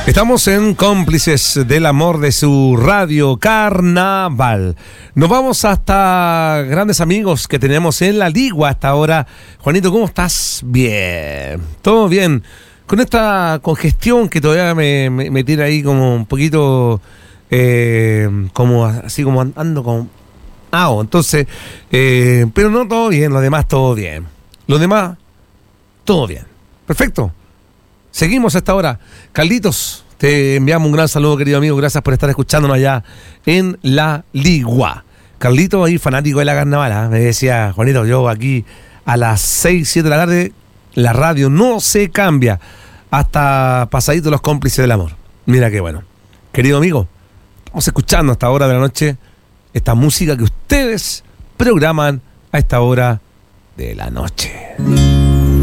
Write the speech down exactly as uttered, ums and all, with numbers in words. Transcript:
Estamos en Cómplices del Amor de su radio Carnaval. Nos vamos hasta grandes amigos que tenemos en la Ligua hasta ahora. Juanito, ¿cómo estás? Bien, todo bien. Con esta congestión que todavía me, me, me tira ahí como un poquito, eh, como así como ando con... Ah, entonces, eh, pero no todo bien, lo demás todo bien. Lo demás, todo bien. Perfecto. Seguimos a esta hora. Carlitos, te enviamos un gran saludo, querido amigo. Gracias por estar escuchándonos allá en la Ligua. Carlitos, ahí fanático de la carnaval, ¿eh? Me decía, Juanito, yo aquí a las seis, siete de la tarde, la radio no se cambia hasta pasadito los Cómplices del Amor. Mira qué bueno. Querido amigo, estamos escuchando a esta hora de la noche esta música que ustedes programan a esta hora de la noche.